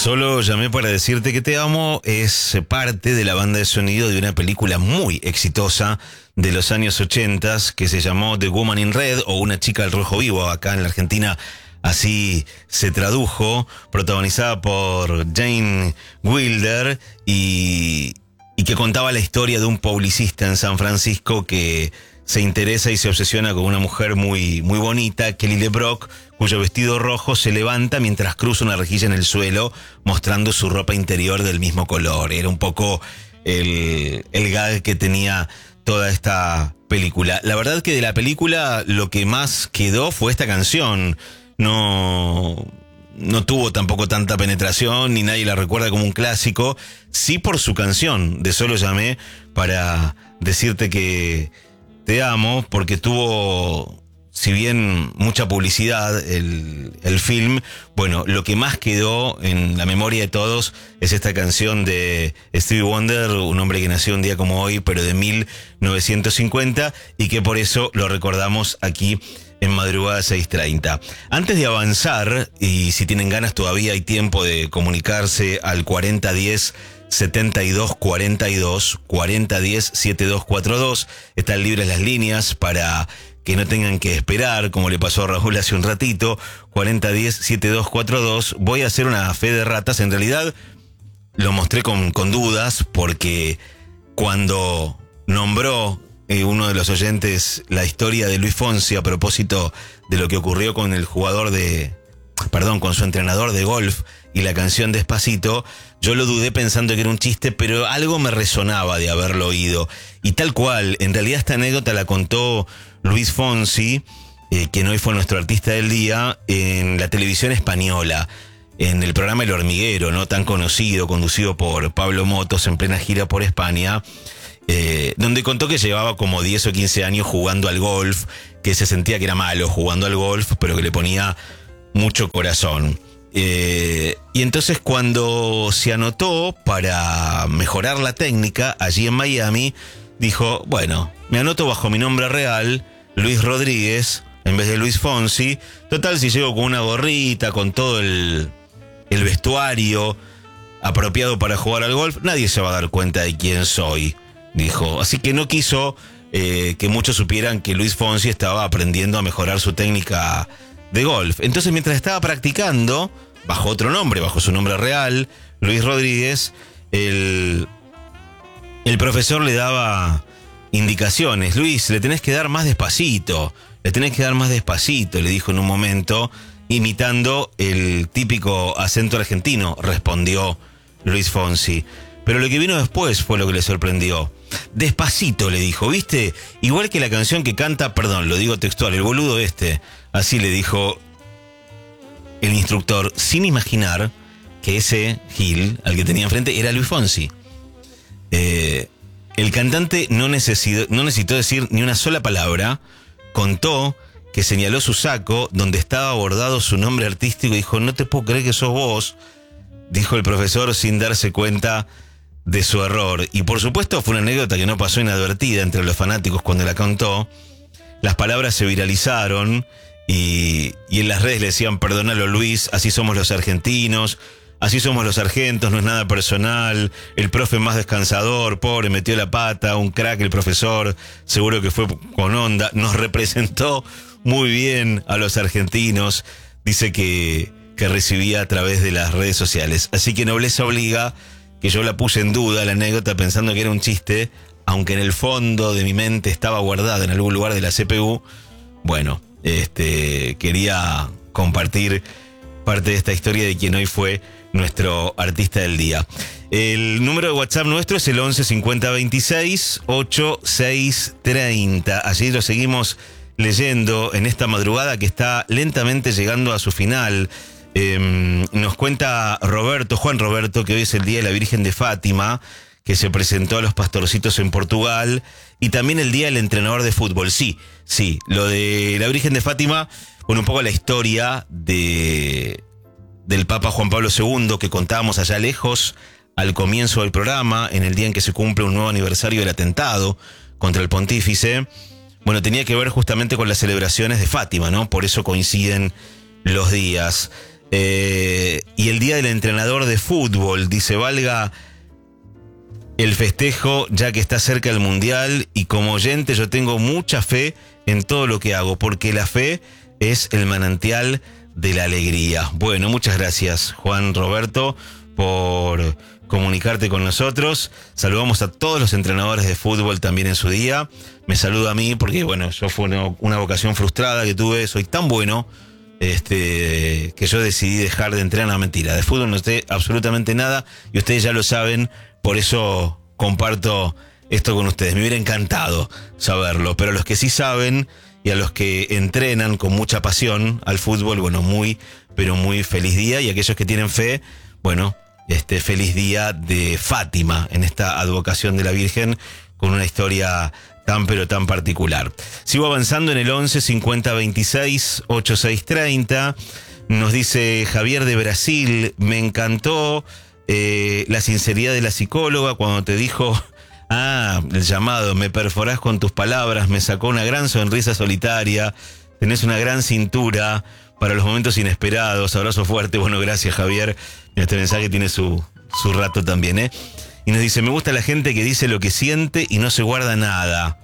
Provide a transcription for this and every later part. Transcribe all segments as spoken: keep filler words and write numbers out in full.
Solo llamé para decirte que te amo es parte de la banda de sonido de una película muy exitosa de los años ochenta que se llamó The Woman in Red, o Una chica al rojo vivo, acá en la Argentina así se tradujo, protagonizada por Jane Wilder y, y que contaba la historia de un publicista en San Francisco que se interesa y se obsesiona con una mujer muy, muy bonita, Kelly LeBrock, cuyo vestido rojo se levanta mientras cruza una rejilla en el suelo, mostrando su ropa interior del mismo color. Era un poco el, el gag que tenía toda esta película. La verdad que de la película lo que más quedó fue esta canción. No, no tuvo tampoco tanta penetración, ni nadie la recuerda como un clásico. Sí por su canción de Solo llamé para decirte que te amo, porque tuvo, si bien mucha publicidad el, el film, bueno, lo que más quedó en la memoria de todos es esta canción de Stevie Wonder, un hombre que nació un día como hoy, pero de mil novecientos cincuenta, y que por eso lo recordamos aquí en Madrugada seis treinta. Antes de avanzar, y si tienen ganas todavía hay tiempo de comunicarse al cuarenta diez setenta y dos cuarenta y dos, cuarenta diez setenta y dos cuarenta y dos, están libres las líneas para que no tengan que esperar, como le pasó a Raúl hace un ratito. Cuarenta diez setenta y dos cuarenta y dos. Voy a hacer una fe de ratas. En realidad lo mostré con, con dudas, porque cuando nombró eh, uno de los oyentes la historia de Luis Fonsi a propósito de lo que ocurrió con el jugador de, perdón, con su entrenador de golf y la canción Despacito, yo lo dudé pensando que era un chiste, pero algo me resonaba de haberlo oído. Y tal cual, en realidad esta anécdota la contó Luis Fonsi, eh, quien hoy fue nuestro artista del día, en la televisión española, en el programa El Hormiguero, no tan conocido, conducido por Pablo Motos en plena gira por España, eh, donde contó que llevaba como diez o quince años jugando al golf, que se sentía que era malo jugando al golf, pero que le ponía mucho corazón. Eh, y entonces cuando se anotó para mejorar la técnica allí en Miami, dijo, bueno, me anoto bajo mi nombre real, Luis Rodríguez, en vez de Luis Fonsi. Total, si llego con una gorrita, con todo el, el vestuario apropiado para jugar al golf, nadie se va a dar cuenta de quién soy, dijo. Así que no quiso eh, que muchos supieran que Luis Fonsi estaba aprendiendo a mejorar su técnica de golf. Entonces, mientras estaba practicando, bajo otro nombre, bajo su nombre real, Luis Rodríguez, el, el profesor le daba indicaciones. Luis, le tenés que dar más despacito, le tenés que dar más despacito, le dijo en un momento, imitando el típico acento argentino, respondió Luis Fonsi. Pero lo que vino después fue lo que le sorprendió. Despacito, le dijo, ¿viste? Igual que la canción que canta, perdón, lo digo textual, el boludo este. Así le dijo el instructor, sin imaginar que ese Gil, al que tenía enfrente, era Luis Fonsi. Eh, el cantante no necesitó, no necesitó decir ni una sola palabra. Contó que señaló su saco donde estaba bordado su nombre artístico y dijo, no te puedo creer que sos vos, dijo el profesor sin darse cuenta de su error. Y por supuesto fue una anécdota que no pasó inadvertida entre los fanáticos cuando la contó. Las palabras se viralizaron y, y en las redes le decían, perdónalo Luis, así somos los argentinos, así somos los argentos, no es nada personal, el profe más descansador, pobre, metió la pata, un crack el profesor, seguro que fue con onda, nos representó muy bien a los argentinos, dice que, que recibía a través de las redes sociales. Así que nobleza obliga, que yo la puse en duda, la anécdota, pensando que era un chiste, aunque en el fondo de mi mente estaba guardada en algún lugar de la C P U. Bueno, este, quería compartir parte de esta historia de quien hoy fue nuestro artista del día. El número de WhatsApp nuestro es el once cincuenta veintiséis ochenta y seis treinta. Allí lo seguimos leyendo en esta madrugada que está lentamente llegando a su final. Eh, nos cuenta Roberto, Juan Roberto, que hoy es el Día de la Virgen de Fátima, que se presentó a los pastorcitos en Portugal, y también el Día del Entrenador de Fútbol. Sí, sí, lo de la Virgen de Fátima, bueno, un poco la historia de, del Papa Juan Pablo segundo, que contábamos allá lejos al comienzo del programa, en el día en que se cumple un nuevo aniversario del atentado contra el pontífice. Bueno, tenía que ver justamente con las celebraciones de Fátima, ¿no? Por eso coinciden los días. Eh, y el día del entrenador de fútbol, dice, valga el festejo ya que está cerca el mundial, y como oyente yo tengo mucha fe en todo lo que hago, porque la fe es el manantial de la alegría. Bueno, muchas gracias, Juan Roberto, por comunicarte con nosotros. Saludamos a todos los entrenadores de fútbol también en su día. Me saluda a mí porque, bueno, yo fue una, una vocación frustrada que tuve. Soy tan bueno este, que yo decidí dejar de entrenar. No, mentira, de fútbol no sé absolutamente nada y ustedes ya lo saben. Por eso comparto esto con ustedes. Me hubiera encantado saberlo, pero los que sí saben y a los que entrenan con mucha pasión al fútbol, bueno, muy, pero muy feliz día. Y aquellos que tienen fe, bueno, este feliz día de Fátima en esta advocación de la Virgen con una historia tan pero tan particular. Sigo avanzando en el once cincuenta veintiséis ochenta y seis treinta. Nos dice Javier de Brasil, me encantó eh, la sinceridad de la psicóloga cuando te dijo, ah, el llamado, me perforás con tus palabras, me sacó una gran sonrisa solitaria, tenés una gran cintura para los momentos inesperados, abrazo fuerte. Bueno, gracias Javier. Este mensaje tiene su, su rato también, ¿eh? Y nos dice, me gusta la gente que dice lo que siente y no se guarda nada.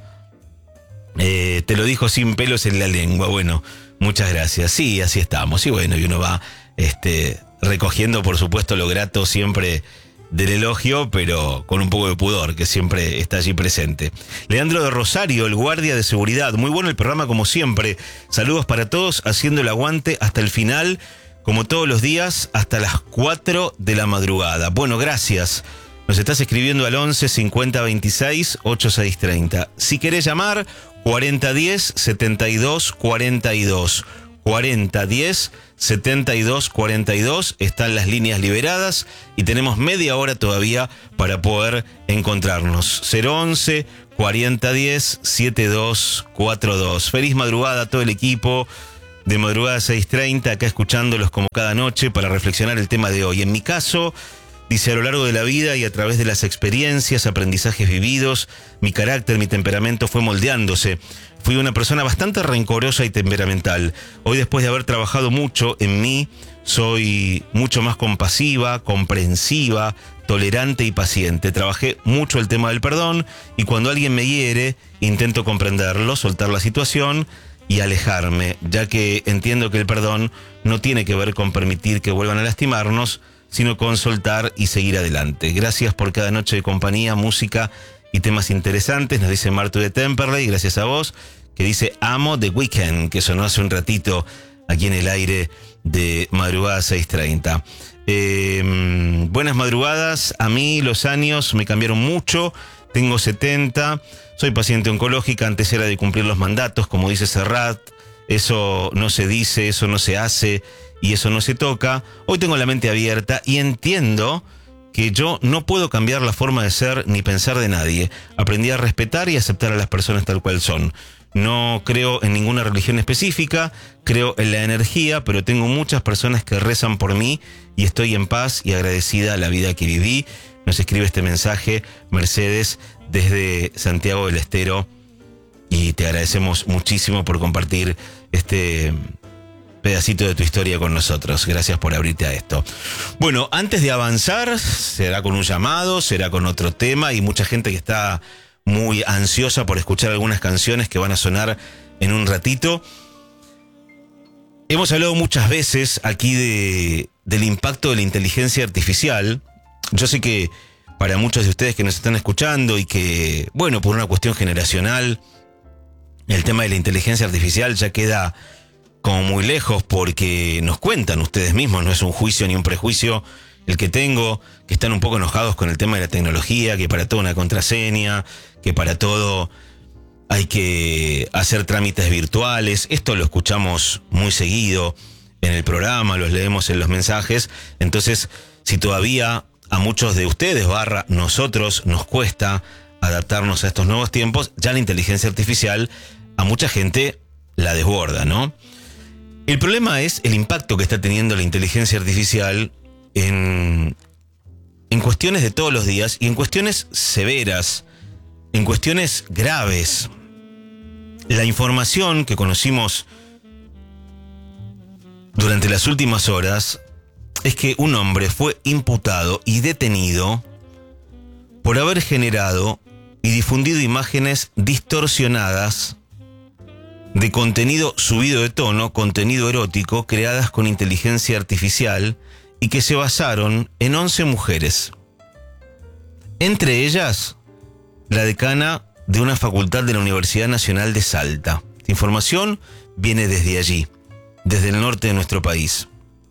Eh, te lo dijo sin pelos en la lengua. Bueno, muchas gracias. Sí, así estamos. Y bueno, y uno va este, recogiendo, por supuesto, lo grato siempre del elogio, pero con un poco de pudor, que siempre está allí presente. Leandro de Rosario, el guardia de seguridad. Muy bueno el programa como siempre. Saludos para todos, haciendo el aguante hasta el final, como todos los días, hasta las cuatro de la madrugada. Bueno, gracias. Nos estás escribiendo al once cincuenta veintiséis ochenta y seis treinta. Si querés llamar, cuarenta diez setenta y dos cuarenta y dos. cuarenta diez setenta y dos cuarenta y dos. Están las líneas liberadas y tenemos media hora todavía para poder encontrarnos. cero once cuarenta diez setenta y dos cuarenta y dos. Feliz madrugada a todo el equipo de Madrugada seis treinta, acá escuchándolos como cada noche para reflexionar el tema de hoy. En mi caso, dice, a lo largo de la vida y a través de las experiencias, aprendizajes vividos, mi carácter, mi temperamento fue moldeándose. Fui una persona bastante rencorosa y temperamental. Hoy, después de haber trabajado mucho en mí, soy mucho más compasiva, comprensiva, tolerante y paciente. Trabajé mucho el tema del perdón y cuando alguien me hiere, intento comprenderlo, soltar la situación y alejarme, ya que entiendo que el perdón no tiene que ver con permitir que vuelvan a lastimarnos, sino con soltar y seguir adelante. Gracias por cada noche de compañía, música y temas interesantes, nos dice Martu de Temperley. Gracias a vos, que dice amo The Weeknd, que sonó hace un ratito aquí en el aire de Madrugada seis treinta. Eh, buenas madrugadas, a mí los años me cambiaron mucho, tengo setenta, soy paciente oncológica, antes era de cumplir los mandatos, como dice Serrat, eso no se dice, eso no se hace y eso no se toca. Hoy tengo la mente abierta y entiendo que yo no puedo cambiar la forma de ser ni pensar de nadie. Aprendí a respetar y aceptar a las personas tal cual son. No creo en ninguna religión específica, creo en la energía, pero tengo muchas personas que rezan por mí y estoy en paz y agradecida a la vida que viví. Nos escribe este mensaje Mercedes desde Santiago del Estero y te agradecemos muchísimo por compartir este pedacito de tu historia con nosotros. Gracias por abrirte a esto. Bueno, antes de avanzar, será con un llamado, será con otro tema y mucha gente que está muy ansiosa por escuchar algunas canciones que van a sonar en un ratito. Hemos hablado muchas veces aquí de, del impacto de la inteligencia artificial. Yo sé que para muchos de ustedes que nos están escuchando y que, bueno, por una cuestión generacional, el tema de la inteligencia artificial ya queda como muy lejos porque nos cuentan ustedes mismos, no es un juicio ni un prejuicio el que tengo, que están un poco enojados con el tema de la tecnología, que para todo una contraseña, que para todo hay que hacer trámites virtuales. Esto lo escuchamos muy seguido en el programa, los leemos en los mensajes. Entonces, si todavía a muchos de ustedes, barra nosotros, nos cuesta adaptarnos a estos nuevos tiempos, ya la inteligencia artificial a mucha gente la desborda, ¿no? El problema es el impacto que está teniendo la inteligencia artificial en, en cuestiones de todos los días y en cuestiones severas, en cuestiones graves. La información que conocimos durante las últimas horas es que un hombre fue imputado y detenido por haber generado y difundido imágenes distorsionadas de contenido subido de tono, contenido erótico, creadas con inteligencia artificial y que se basaron en once mujeres. Entre ellas, la decana de una facultad de la Universidad Nacional de Salta. Esta información viene desde allí, desde el norte de nuestro país.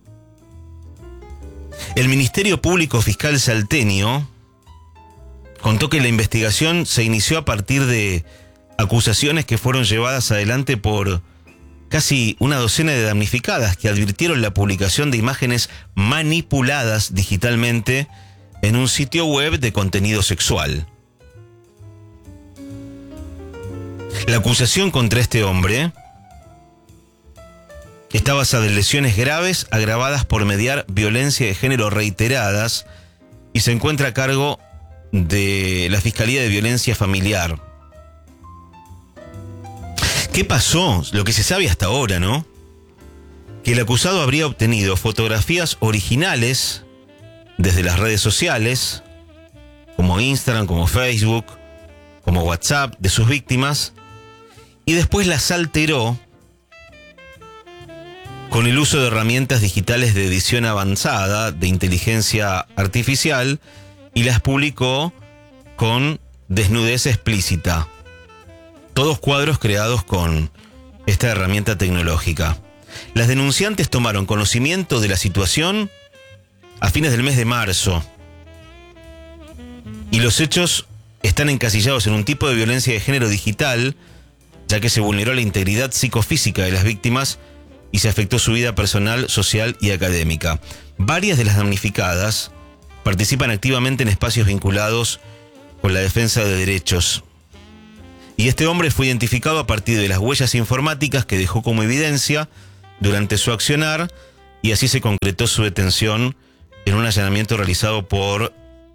El Ministerio Público Fiscal salteño contó que la investigación se inició a partir de acusaciones que fueron llevadas adelante por casi una docena de damnificadas que advirtieron la publicación de imágenes manipuladas digitalmente en un sitio web de contenido sexual. La acusación contra este hombre está basada en lesiones graves agravadas por mediar violencia de género reiteradas y se encuentra a cargo de la Fiscalía de Violencia Familiar. ¿Qué pasó? Lo que se sabe hasta ahora, ¿no? Que el acusado habría obtenido fotografías originales desde las redes sociales, como Instagram, como Facebook, como WhatsApp, de sus víctimas, y después las alteró con el uso de herramientas digitales de edición avanzada, de inteligencia artificial, y las publicó con desnudez explícita. Todos cuadros creados con esta herramienta tecnológica. Las denunciantes tomaron conocimiento de la situación a fines del mes de marzo. Y los hechos están encasillados en un tipo de violencia de género digital, ya que se vulneró la integridad psicofísica de las víctimas y se afectó su vida personal, social y académica. Varias de las damnificadas participan activamente en espacios vinculados con la defensa de derechos. Y este hombre fue identificado a partir de las huellas informáticas que dejó como evidencia durante su accionar, y así se concretó su detención en un allanamiento realizado por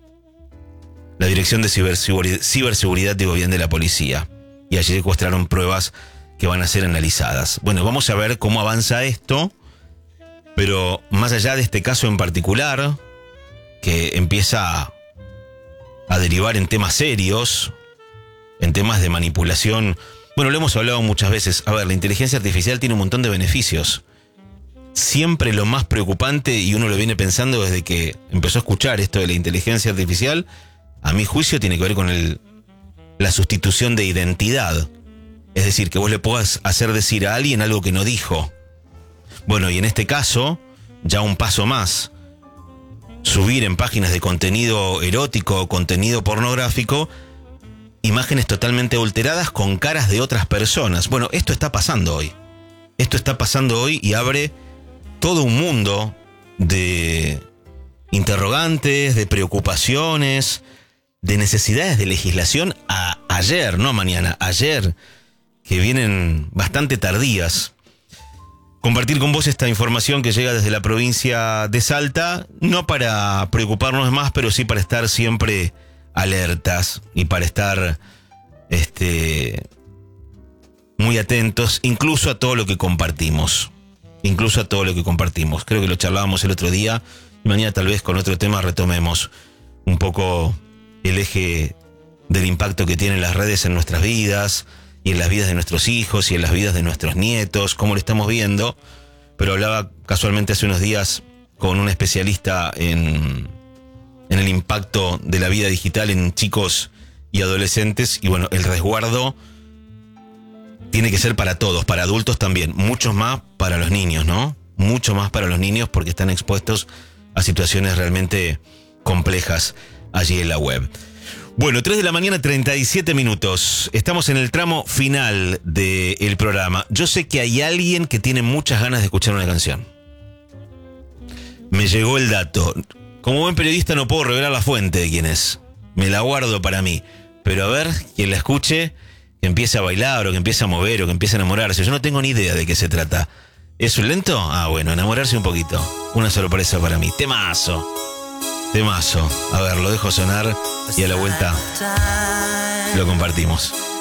la Dirección de Ciberseguridad, Ciberseguridad de Gobierno de la Policía. Y allí secuestraron pruebas que van a ser analizadas. Bueno, vamos a ver cómo avanza esto, pero más allá de este caso en particular, que empieza a, a derivar en temas serios, en temas de manipulación. Bueno, lo hemos hablado muchas veces. A ver, la inteligencia artificial tiene un montón de beneficios. Siempre lo más preocupante, y uno lo viene pensando desde que empezó a escuchar esto de la inteligencia artificial, a mi juicio tiene que ver con el, la sustitución de identidad. Es decir, que vos le puedas hacer decir a alguien algo que no dijo. Bueno, y en este caso, ya un paso más. Subir en páginas de contenido erótico o contenido pornográfico imágenes totalmente alteradas con caras de otras personas. Bueno, esto está pasando hoy. Esto está pasando hoy y abre todo un mundo de interrogantes, de preocupaciones, de necesidades de legislación a ayer, no mañana, ayer, que vienen bastante tardías. Compartir con vos esta información que llega desde la provincia de Salta, no para preocuparnos más, pero sí para estar siempre alertas y para estar este, muy atentos, incluso a todo lo que compartimos. Incluso a todo lo que compartimos. Creo que lo charlábamos el otro día, y mañana tal vez con otro tema retomemos un poco el eje del impacto que tienen las redes en nuestras vidas, y en las vidas de nuestros hijos, y en las vidas de nuestros nietos, cómo lo estamos viendo. Pero hablaba casualmente hace unos días con un especialista en, en el impacto de la vida digital en chicos y adolescentes, y bueno, el resguardo tiene que ser para todos, para adultos también, mucho más para los niños, ¿no? Mucho más para los niños, porque están expuestos a situaciones realmente complejas allí en la web. Bueno, tres de la mañana, treinta y siete minutos. Estamos en el tramo final del programa. Yo sé que hay alguien que tiene muchas ganas de escuchar una canción. Me llegó el dato. Como buen periodista no puedo revelar la fuente de quién es. Me la guardo para mí. Pero a ver, quien la escuche, que empiece a bailar o que empiece a mover o que empiece a enamorarse. Yo no tengo ni idea de qué se trata. ¿Es un lento? Ah, bueno, enamorarse un poquito. Una sorpresa para mí. Temazo. Temazo. A ver, lo dejo sonar y a la vuelta lo compartimos.